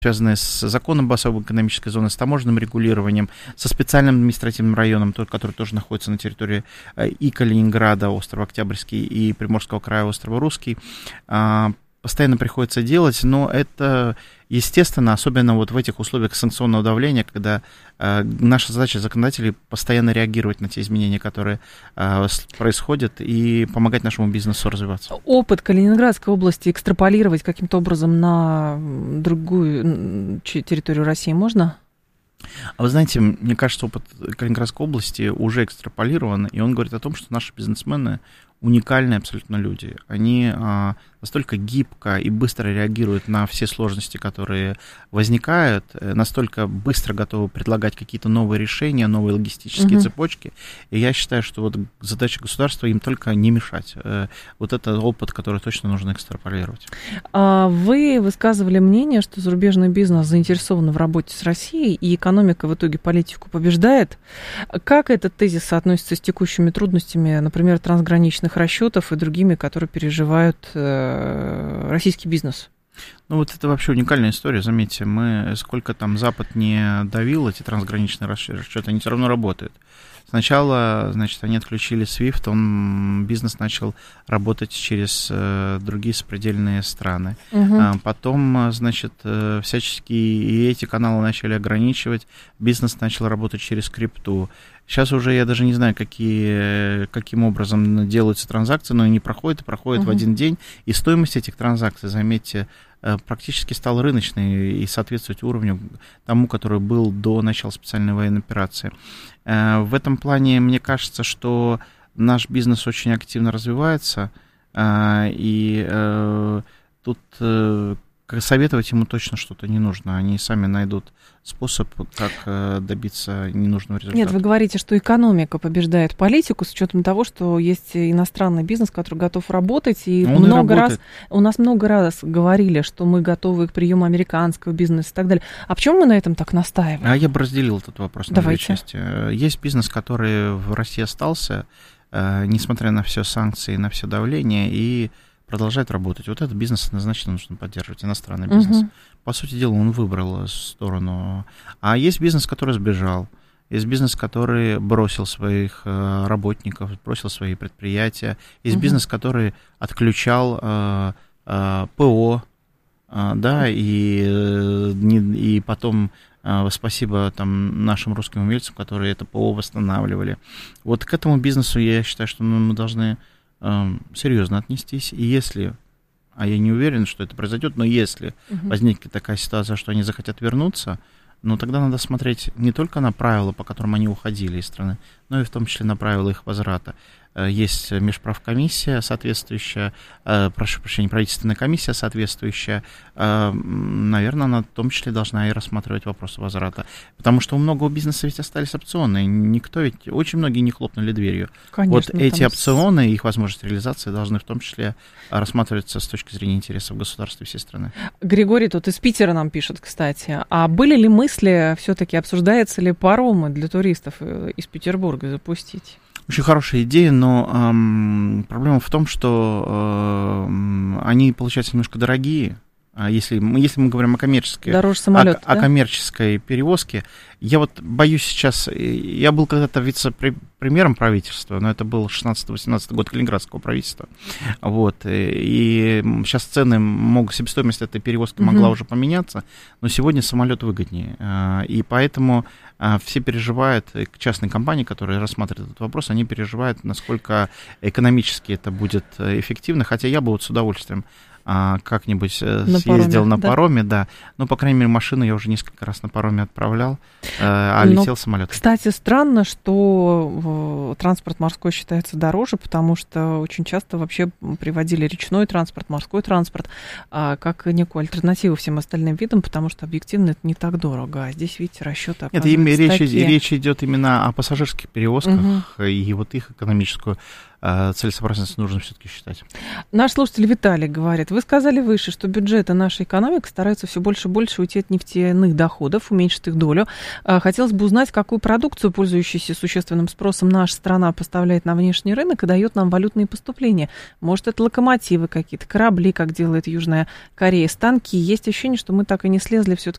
связанные с законом об особой экономической зоне, с таможенным регулированием, со специальным административным районом, который тоже находится на территории и Калининграда, острова Октябрьский, и Приморского края, острова Русский, постоянно приходится делать, но это, естественно, особенно вот в этих условиях санкционного давления, когда наша задача законодателей постоянно реагировать на те изменения, которые происходят, и помогать нашему бизнесу развиваться. Опыт Калининградской области экстраполировать каким-то образом на другую территорию России можно? А вы знаете, мне кажется, опыт Калининградской области уже экстраполирован, и он говорит о том, что наши бизнесмены уникальные абсолютно люди. Они настолько гибко и быстро реагируют на все сложности, которые возникают, настолько быстро готовы предлагать какие-то новые решения, новые логистические цепочки. И я считаю, что вот задача государства им только не мешать. Вот это опыт, который точно нужно экстраполировать. Вы высказывали мнение, что зарубежный бизнес заинтересован в работе с Россией, и экономика в итоге политику побеждает. Как этот тезис соотносится с текущими трудностями, например, трансграничных расчетов и другими, которые переживают российский бизнес? Ну, вот это вообще уникальная история, заметьте, сколько там Запад не давил, эти трансграничные расчеты, они все равно работают. Сначала, значит, они отключили SWIFT, бизнес начал работать через другие сопредельные страны. Потом, значит, всячески и эти каналы начали ограничивать, бизнес начал работать через крипту. Сейчас уже я даже не знаю, каким образом делаются транзакции, но они проходят в один день, и стоимость этих транзакций, заметьте, практически стал рыночной и соответствовать уровню тому, который был до начала специальной военной операции. В этом плане мне кажется, что наш бизнес очень активно развивается, и тут советовать ему точно что-то не нужно. Они сами найдут способ, как добиться ненужного результата. Нет, вы говорите, что экономика побеждает политику с учетом того, что есть иностранный бизнес, который готов работать. И у нас много раз говорили, что мы готовы к приему американского бизнеса и так далее. А почему мы на этом так настаиваем? Я бы разделил этот вопрос на две части. Есть бизнес, который в России остался, несмотря на все санкции, на все давление, и продолжает работать. Вот этот бизнес однозначно нужно поддерживать, иностранный бизнес. По сути дела, он выбрал сторону. А есть бизнес, который сбежал. Есть бизнес, который бросил своих работников, бросил свои предприятия. Есть бизнес, который отключал ПО, да, и потом спасибо там нашим русским умельцам, которые это ПО восстанавливали. Вот к этому бизнесу я считаю, что мы должны серьезно отнестись, и если, а я не уверен, что это произойдет, но если возникнет такая ситуация, что они захотят вернуться, ну тогда надо смотреть не только на правила, по которым они уходили из страны, но и в том числе на правила их возврата. Есть межправкомиссия соответствующая, прошу прощения, правительственная комиссия соответствующая, наверное, она в том числе должна и рассматривать вопросы возврата. Потому что у многого бизнеса ведь остались опционы, очень многие не хлопнули дверью. Конечно, вот эти опционы и их возможность реализации должны в том числе рассматриваться с точки зрения интересов государства и всей страны. Григорий тут из Питера нам пишет, кстати. А были ли мысли, все-таки обсуждается ли паромы для туристов из Петербурга запустить? Очень хорошая идея, но проблема в том, что они, получаются, немножко дорогие. Если мы говорим о коммерческой, дороже самолета, о коммерческой перевозке, я вот боюсь сейчас, я был когда-то вице-премьером правительства, но это был 16-18 год Калининградского правительства, вот, и сейчас себестоимость этой перевозки могла уже поменяться, но сегодня самолет выгоднее, и поэтому все переживают, частные компании, которые рассматривают этот вопрос, они переживают, насколько экономически это будет эффективно, хотя я бы вот с удовольствием как-нибудь съездил на пароме, да. Но, по крайней мере, машину я уже несколько раз на пароме отправлял, летел самолетом. Кстати, странно, что транспорт морской считается дороже, потому что очень часто вообще приводили речной транспорт, морской транспорт как некую альтернативу всем остальным видам, потому что объективно это не так дорого. А здесь, видите, расчеты оказываются такие. Речь идет именно о пассажирских перевозках и вот их экономическую целесообразность нужно все-таки считать. Наш слушатель Виталий говорит, вы сказали выше, что бюджеты нашей экономики стараются все больше и больше уйти от нефтяных доходов, уменьшить их долю. Хотелось бы узнать, какую продукцию, пользующуюся существенным спросом, наша страна поставляет на внешний рынок и дает нам валютные поступления. Может, это локомотивы какие-то, корабли, как делает Южная Корея, станки. Есть ощущение, что мы так и не слезли все-таки